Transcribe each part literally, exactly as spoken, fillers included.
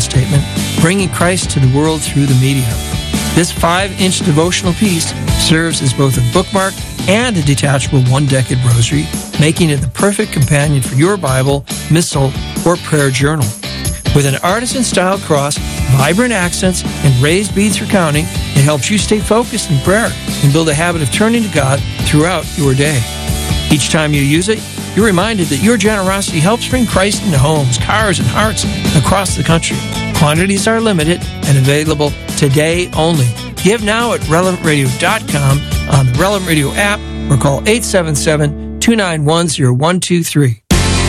mission statement, bringing Christ to the world through the media. This five-inch devotional piece serves as both a bookmark and a detachable one-decade rosary, making it the perfect companion for your Bible, missal, or prayer journal. With an artisan-style cross, vibrant accents, and raised beads for counting, it helps you stay focused in prayer and build a habit of turning to God throughout your day. Each time you use it, you're reminded that your generosity helps bring Christ into homes, cars, and hearts across the country. Quantities are limited and available today only. Give now at relevant radio dot com, on the Relevant Radio app, or call eight seven seven, two nine one, zero one two three.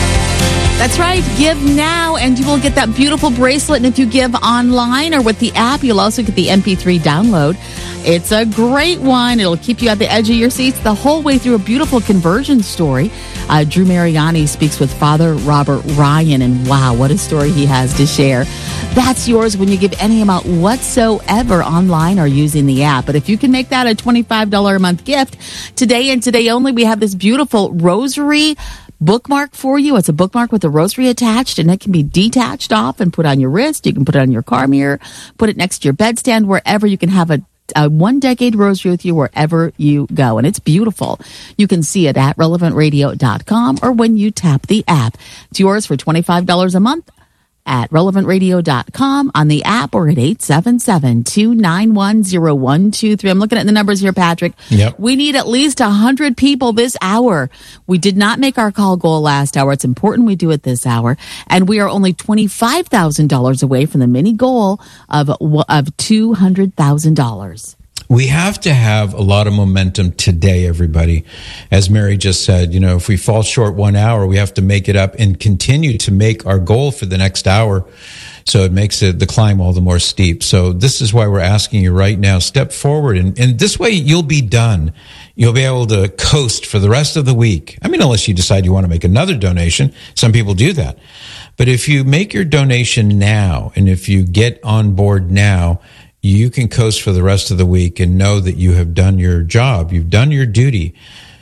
That's right. Give now, and you will get that beautiful bracelet. And if you give online or with the app, you'll also get the M P three download. It's a great one. It'll keep you at the edge of your seats the whole way through a beautiful conversion story. Uh, Drew Mariani speaks with Father Robert Ryan, and wow, what a story he has to share. That's yours when you give any amount whatsoever online or using the app. But if you can make that a twenty-five dollars a month gift, today and today only, we have this beautiful rosary bookmark for you. It's a bookmark with a rosary attached, and it can be detached off and put on your wrist. You can put it on your car mirror, put it next to your bedstand, wherever you can have a A one decade rosary with you wherever you go. And it's beautiful. You can see it at relevant radio dot com or when you tap the app. It's yours for twenty-five dollars a month at relevant radio dot com, on the app, or at eight seven seven, two nine one, zero one two three. I'm looking at the numbers here, Patrick. Yep. We need at least one hundred people this hour. We did not make our call goal last hour. It's important we do it this hour. And we are only twenty-five thousand dollars away from the mini goal of, of two hundred thousand dollars. We have to have a lot of momentum today, everybody. As Mary just said, you know, if we fall short one hour, we have to make it up and continue to make our goal for the next hour. So it makes it, the climb all the more steep. So this is why we're asking you right now, step forward. And, and this way you'll be done. You'll be able to coast for the rest of the week. I mean, unless you decide you want to make another donation. Some people do that. But if you make your donation now, and if you get on board now, you can coast for the rest of the week and know that you have done your job. You've done your duty.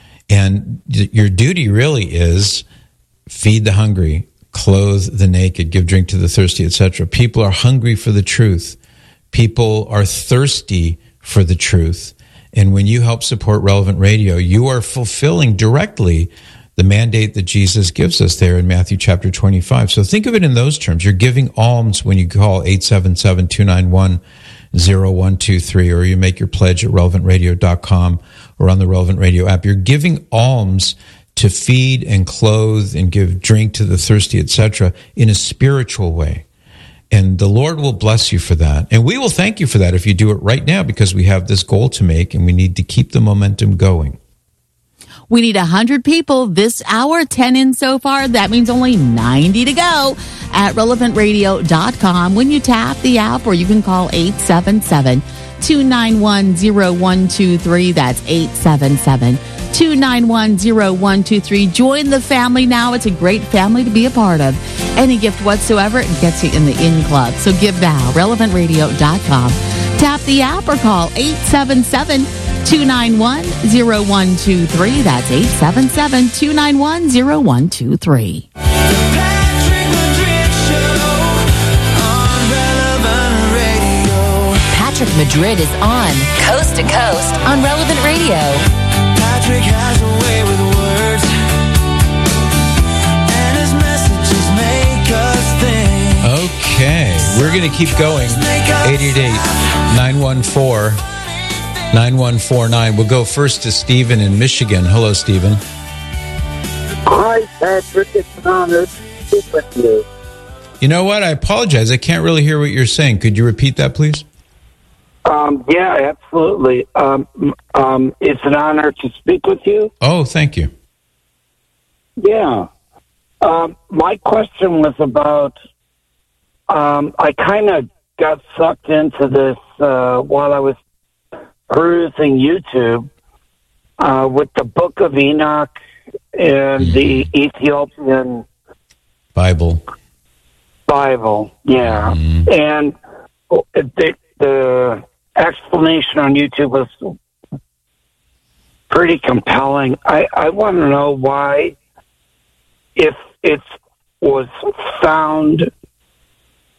And your duty really is feed the hungry, clothe the naked, give drink to the thirsty, et cetera. People are hungry for the truth. People are thirsty for the truth. And when you help support Relevant Radio, you are fulfilling directly the mandate that Jesus gives us there in Matthew chapter twenty-five. So think of it in those terms. You're giving alms when you call eight seven seven, two nine one, zero one two three, or you make your pledge at relevant radio dot com or on the Relevant Radio app. You're giving alms to feed and clothe and give drink to the thirsty, et cetera, in a spiritual way. And the Lord will bless you for that. And we will thank you for that if you do it right now, because we have this goal to make and we need to keep the momentum going. We need one hundred people this hour, ten in so far. That means only ninety to go at relevant radio dot com. When you tap the app, or you can call eight seven seven, two nine one, zero one two three. That's eight seven seven, two nine one, zero one two three. Join the family now. It's a great family to be a part of. Any gift whatsoever, it gets you in the in club. So give now, relevant radio dot com. Tap the app or call eight seven seven, two nine one, zero one two three. That's eight seven seven, two nine one, zero one two three. Patrick Madrid Show on Relevant Radio. Patrick Madrid is on Coast to Coast on Relevant Radio. Patrick has a way with words, and his messages make us think. Okay, we're going to keep going. eight eight eight, nine one four, nine one four nine. We'll go first to Stephen in Michigan. Hello, Stephen. Hi, Patrick. It's an honor to speak with you. You know what? I apologize. I can't really hear what you're saying. Could you repeat that, please? Um, yeah, absolutely. Um, um, it's an honor to speak with you. Oh, thank you. Yeah. Um, my question was about, um, I kind of got sucked into this uh, while I was perusing YouTube uh, with the Book of Enoch and mm-hmm. the Ethiopian Bible. Bible, yeah. Mm-hmm. And the, the explanation on YouTube was pretty compelling. I, I want to know why, if it was found